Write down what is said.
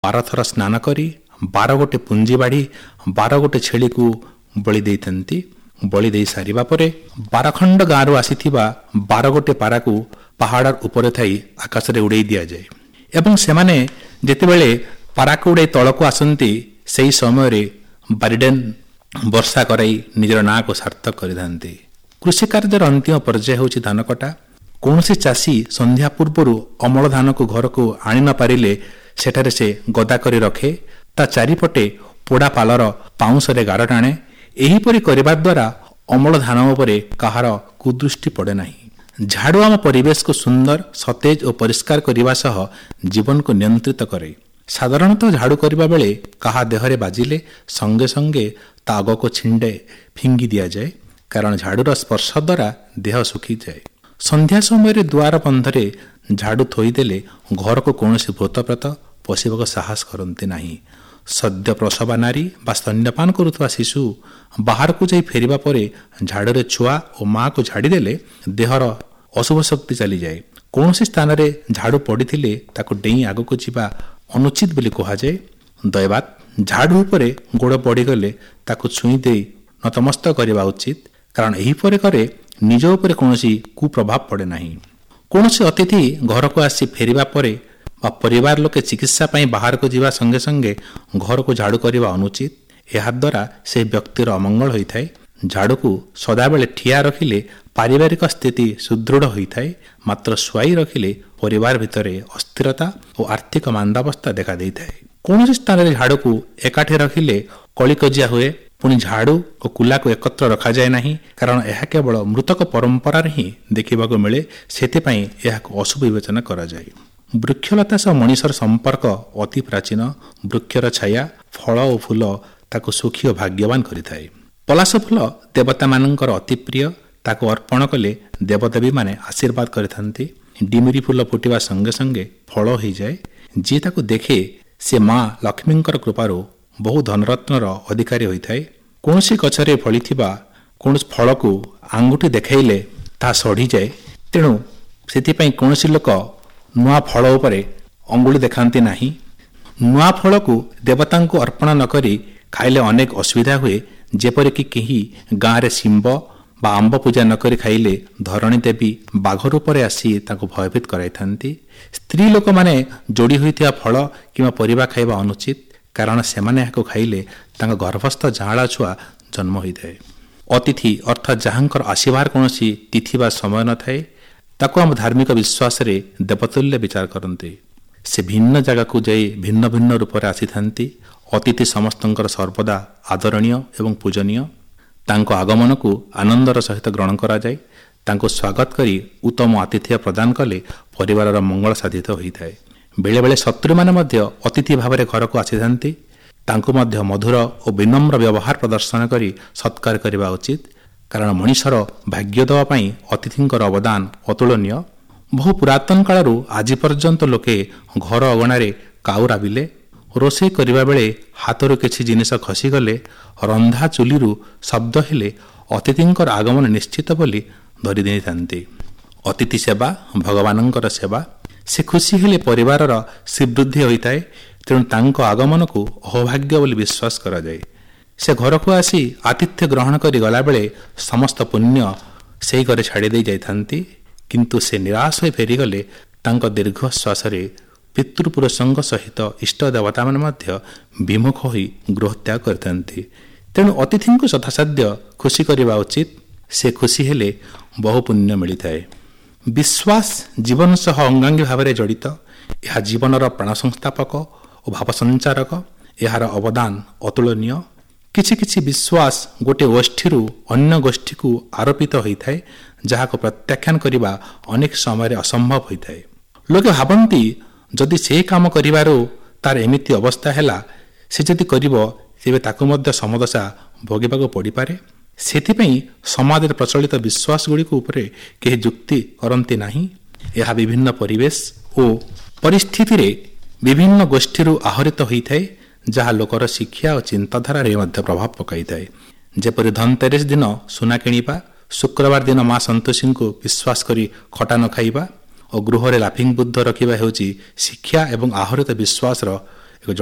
12 ଥର ସ୍ନାନ କରି 12 ଗୋଟି ପୁଞ୍ଜି ବାଢ଼ି 12 ଗୋଟି ଛେଳିକୁ ବଳି ଦେଇଥାନ୍ତି। ବଳି ଦେଇ ସାରିବା ପରେ 12 ଖଣ୍ଡ ଗାଁରୁ ଆସିଥିବା 12 ଗୋଟି ପାରାକୁ ପାହାଡ଼ ଉପରେ ଥାଇ ଆକାଶରେ ଉଡ଼େଇ ଦିଆଯାଏ ଏବଂ ସେମାନେ ଯେତେବେଳେ ପାରାକୁ ଉଡ଼େଇ ତଳକୁ ଆସନ୍ତି ସେହି ସମୟରେ ବାରିଡେନ୍ ବର୍ଷା କରାଇ ନିଜର ନାଁକୁ ସାର୍ଥକ କରିଥାନ୍ତି। କୃଷି କାର୍ଯ୍ୟର ଅନ୍ତିମ ପର୍ଯ୍ୟାୟ ହେଉଛି ଧାନ କଟା। କୌଣସି ଚାଷୀ ସନ୍ଧ୍ୟା ପୂର୍ବରୁ ଅମଳ ଧାନକୁ ଘରକୁ ଆଣି ନ ପାରିଲେ ସେଠାରେ ସେ ଗଦା କରି ରଖେ। ତା ଚାରିପଟେ ପୋଡ଼ା ପାଲର ପାଉଁଶରେ ଗାର ଟାଣେ। ଏହିପରି କରିବା ଦ୍ୱାରା ଅମଳ ଧାନ ଉପରେ କାହାର କୁଦୃଷ୍ଟି ପଡ଼େ ନାହିଁ। ଝାଡ଼ୁ ଆମ ପରିବେଶକୁ ସୁନ୍ଦର, ସତେଜ ଓ ପରିଷ୍କାର କରିବା ସହ ଜୀବନକୁ ନିୟନ୍ତ୍ରିତ କରେ। ସାଧାରଣତଃ ଝାଡ଼ୁ କରିବା ବେଳେ କାହା ଦେହରେ ବାଜିଲେ ସଙ୍ଗେ ସଙ୍ଗେ ତା ଆଗକୁ ଛିଣ୍ଡେ ଫିଙ୍ଗି ଦିଆଯାଏ, କାରଣ ଝାଡ଼ୁର ସ୍ପର୍ଶ ଦ୍ୱାରା ଦେହ ଶୁଖିଯାଏ। ସନ୍ଧ୍ୟା ସମୟରେ ଦୁଆର ବନ୍ଧରେ ଝାଡ଼ୁ ଥୋଇଦେଲେ ଘରକୁ କୌଣସି ଭୂତପ୍ରେତ ପଶିବାକୁ ସାହସ କରନ୍ତି ନାହିଁ। ସଦ୍ୟ ପ୍ରସବା ନାରୀ ବା ସ୍ତନ୍ୟପାନ କରୁଥିବା ଶିଶୁ ବାହାରକୁ ଯାଇ ଫେରିବା ପରେ ଝାଡ଼ୁରେ ଛୁଆ ଓ ମାଆକୁ ଝାଡ଼ିଦେଲେ ଦେହର ଅଶୁଭ ଶକ୍ତି ଚାଲିଯାଏ। କୌଣସି ସ୍ଥାନରେ ଝାଡ଼ୁ ପଡ଼ିଥିଲେ ତାକୁ ଡେଇଁ ଆଗକୁ ଯିବା ଅନୁଚିତ ବୋଲି କୁହାଯାଏ। ଦୈବାତ ଝାଡ଼ୁ ଉପରେ ଗୋଡ଼ ପଡ଼ିଗଲେ ତାକୁ ଛୁଇଁ ଦେଇ ନତମସ୍ତକ କରିବା ଉଚିତ, କାରଣ ଏହିପରି କରେ ନିଜ ଉପରେ କୌଣସି କୁପ୍ରଭାବ ପଡ଼େ ନାହିଁ। କୌଣସି ଅତିଥି ଘରକୁ ଆସି ଫେରିବା ପରେ ବା ପରିବାର ଲୋକେ ଚିକିତ୍ସା ପାଇଁ ବାହାରକୁ ଯିବା ସଙ୍ଗେ ସଙ୍ଗେ ଘରକୁ ଝାଡ଼ୁ କରିବା ଅନୁଚିତ। ଏହାଦ୍ୱାରା ସେହି ବ୍ୟକ୍ତିର ଅମଙ୍ଗଳ ହୋଇଥାଏ। ଝାଡ଼ୁକୁ ସଦାବେଳେ ଠିଆ ରଖିଲେ ପାରିବାରିକ ସ୍ଥିତି ସୁଦୃଢ଼ ହୋଇଥାଏ, ମାତ୍ର ଶୁଆଇ ରଖିଲେ ପରିବାର ଭିତରେ ଅସ୍ଥିରତା ଓ ଆର୍ଥିକ ମାନ୍ଦାବସ୍ଥା ଦେଖା ଦେଇଥାଏ। କୌଣସି ସ୍ଥାନରେ ଝାଡ଼ୁକୁ ଏକାଠି ରଖିଲେ କଳିକଜିଆ ହୁଏ। ପୁଣି ଝାଡ଼ୁ ଓ କୁଲାକୁ ଏକତ୍ର ରଖାଯାଏ ନାହିଁ, କାରଣ ଏହା କେବଳ ମୃତକ ପରମ୍ପରାରେ ହିଁ ଦେଖିବାକୁ ମିଳେ। ସେଥିପାଇଁ ଏହାକୁ ଅଶୁଭ ବିବେଚନା କରାଯାଏ। ବୃକ୍ଷଲତା ସହ ମଣିଷର ସମ୍ପର୍କ ଅତି ପ୍ରାଚୀନ। ବୃକ୍ଷର ଛାୟା, ଫଳ ଓ ଫୁଲ ତାକୁ ସୁଖୀ ଓ ଭାଗ୍ୟବାନ କରିଥାଏ। ପଲାଶ ଫୁଲ ଦେବତାମାନଙ୍କର ଅତି ପ୍ରିୟ। ତାକୁ ଅର୍ପଣ କଲେ ଦେବଦେବୀମାନେ ଆଶୀର୍ବାଦ କରିଥାନ୍ତି। ଡିମିରି ଫୁଲ ଫୁଟିବା ସଙ୍ଗେ ସଙ୍ଗେ ଫଳ ହୋଇଯାଏ। ଯିଏ ତାକୁ ଦେଖେ ସେ ମା ଲକ୍ଷ୍ମୀଙ୍କର କୃପାରୁ ବହୁ ଧନରତ୍ନର ଅଧିକାରୀ ହୋଇଥାଏ। କୌଣସି ଗଛରେ ଫଳିଥିବା କୌଣସି ଫଳକୁ ଆଙ୍ଗୁଠି ଦେଖାଇଲେ ତାହା ସଢ଼ିଯାଏ। ତେଣୁ ସେଥିପାଇଁ କୌଣସି ଲୋକ ନୂଆ ଫଳ ଉପରେ ଅଙ୍ଗୁଳି ଦେଖାନ୍ତି ନାହିଁ। ନୂଆ ଫଳକୁ ଦେବତାଙ୍କୁ ଅର୍ପଣ ନ କରି ଖାଇଲେ ଅନେକ ଅସୁବିଧା ହୁଏ। ଯେପରିକି କେହି ଗାଁରେ ଶିମ୍ବ ବା ଆମ୍ବ ପୂଜା ନ କରି ଖାଇଲେ ଧରଣୀ ଦେବୀ ବାଘ ରୂପରେ ଆସି ତାଙ୍କୁ ଭୟଭୀତ କରାଇଥାନ୍ତି। ସ୍ତ୍ରୀ ଲୋକମାନେ ଯୋଡ଼ି ହୋଇଥିବା ଫଳ କିମ୍ବା ପରିବା ଖାଇବା ଅନୁଚିତ, କାରଣ ସେମାନେ ଏହାକୁ ଖାଇଲେ ତାଙ୍କ ଗର୍ଭସ୍ଥ ଯାଆଁଳା ଛୁଆ ଜନ୍ମ ହୋଇଥାଏ। ଅତିଥି ଅର୍ଥାତ୍ ଯାହାଙ୍କର ଆସିବାର କୌଣସି ତିଥି ବା ସମୟ ନଥାଏ, ତାକୁ ଆମ ଧାର୍ମିକ ବିଶ୍ୱାସରେ ଦେବତୁଲ୍ୟ ବିଚାର କରନ୍ତି। ସେ ଭିନ୍ନ ଜାଗାକୁ ଯାଇ ଭିନ୍ନ ଭିନ୍ନ ରୂପରେ ଆସିଥାନ୍ତି। ଅତିଥି ସମସ୍ତଙ୍କର ସର୍ବଦା ଆଦରଣୀୟ ଏବଂ ପୂଜନୀୟ। ତାଙ୍କ ଆଗମନକୁ ଆନନ୍ଦର ସହିତ ଗ୍ରହଣ କରାଯାଏ। ତାଙ୍କୁ ସ୍ୱାଗତ କରି ଉତ୍ତମ ଆତିଥ୍ୟ ପ୍ରଦାନ କଲେ ପରିବାରର ମଙ୍ଗଳ ସାଧିତ ହୋଇଥାଏ। ବେଳେବେଳେ ଶତ୍ରୁମାନେ ମଧ୍ୟ ଅତିଥି ଭାବରେ ଘରକୁ ଆସିଥାନ୍ତି। ତାଙ୍କୁ ମଧ୍ୟ ମଧୁର ଓ ବିନମ୍ର ବ୍ୟବହାର ପ୍ରଦର୍ଶନ କରି ସତ୍କାର କରିବା ଉଚିତ, କାରଣ ମଣିଷର ଭାଗ୍ୟ ଦେବା ପାଇଁ ଅତିଥିଙ୍କର ଅବଦାନ ଅତୁଳନୀୟ। ବହୁ ପୁରାତନ କାଳରୁ ଆଜି ପର୍ଯ୍ୟନ୍ତ ଲୋକେ ଘର ଅଗଣାରେ କାଉ ରାବିଲେ, ରୋଷେଇ କରିବା ବେଳେ ହାତରୁ କିଛି ଜିନିଷ ଖସିଗଲେ, ରନ୍ଧା ଚୁଲିରୁ ଶବ୍ଦ ହେଲେ ଅତିଥିଙ୍କର ଆଗମନ ନିଶ୍ଚିତ ବୋଲି ଧରି ଦେଇଥାନ୍ତି। ଅତିଥି ସେବା ଭଗବାନଙ୍କର ସେବା। ସେ ଖୁସି ହେଲେ ପରିବାରର ଶ୍ରୀବୃଦ୍ଧି ହୋଇଥାଏ। ତେଣୁ ତାଙ୍କ ଆଗମନକୁ ଅହଭାଗ୍ୟ ବୋଲି ବିଶ୍ୱାସ କରାଯାଏ। ସେ ଘରକୁ ଆସି ଆତିଥ୍ୟ ଗ୍ରହଣ କରି ଗଲାବେଳେ ସମସ୍ତ ପୁଣ୍ୟ ସେହି ଘରେ ଛାଡ଼ି ଦେଇ ଯାଇଥାନ୍ତି। କିନ୍ତୁ ସେ ନିରାଶ ହୋଇ ଫେରିଗଲେ ତାଙ୍କ ଦୀର୍ଘଶ୍ୱାସରେ ପିତୃପୁରୁଷଙ୍କ ସହିତ ଇଷ୍ଟ ଦେବତାମାନେ ମଧ୍ୟ ବିମୁଖ ହୋଇ ଗୃହତ୍ୟାଗ କରିଥାନ୍ତି। ତେଣୁ ଅତିଥିଙ୍କୁ ଯଥାସାଧ୍ୟ ଖୁସି କରିବା ଉଚିତ। ସେ ଖୁସି ହେଲେ ବହୁ ପୁଣ୍ୟ ମିଳିଥାଏ। ବିଶ୍ୱାସ ଜୀବନ ସହ ଅଙ୍ଗାଙ୍ଗୀ ଭାବରେ ଜଡ଼ିତ। ଏହା ଜୀବନର ପ୍ରାଣ ସଂସ୍ଥାପକ ଓ ଭାବ ସଞ୍ଚାରକ। ଏହାର ଅବଦାନ ଅତୁଳନୀୟ। କିଛି କିଛି ବିଶ୍ୱାସ ଗୋଟିଏ ଗୋଷ୍ଠୀରୁ ଅନ୍ୟ ଗୋଷ୍ଠୀକୁ ଆରୋପିତ ହୋଇଥାଏ, ଯାହାକୁ ପ୍ରତ୍ୟାଖ୍ୟାନ କରିବା ଅନେକ ସମୟରେ ଅସମ୍ଭବ ହୋଇଥାଏ। ଲୋକେ ଭାବନ୍ତି ଯଦି ସେହି କାମ କରିବାରୁ ତାର ଏମିତି ଅବସ୍ଥା ହେଲା, ସେ ଯଦି କରିବ ତେବେ ତାକୁ ମଧ୍ୟ ସମଦଶା ଭୋଗିବାକୁ ପଡ଼ିପାରେ। ସେଥିପାଇଁ ସମାଜରେ ପ୍ରଚଳିତ ବିଶ୍ୱାସ ଗୁଡ଼ିକ ଉପରେ କେହି ଯୁକ୍ତି କରନ୍ତି ନାହିଁ। ଏହା ବିଭିନ୍ନ ପରିବେଶ ଓ ପରିସ୍ଥିତିରେ ବିଭିନ୍ନ ଗୋଷ୍ଠୀରୁ ଆହରିତ ହୋଇଥାଏ, ଯାହା ଲୋକର ଶିକ୍ଷା ଓ ଚିନ୍ତାଧାରାରେ ମଧ୍ୟ ପ୍ରଭାବ ପକାଇଥାଏ। ଯେପରି ଧନତେରସ ଦିନ ସୁନା କିଣିବା, ଶୁକ୍ରବାର ଦିନ ମା ସନ୍ତୋଷୀଙ୍କୁ ବିଶ୍ୱାସ କରି ଖଟା ନ ଖାଇବା ଓ ଗୃହରେ ଲାଫିଙ୍ଗ ବୁଦ୍ଧ ରଖିବା ହେଉଛି ଶିକ୍ଷା ଏବଂ ଆହରିତ ବିଶ୍ୱାସର